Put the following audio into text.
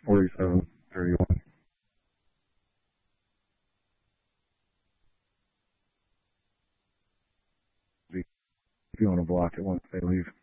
4731. If you want to block it once they leave.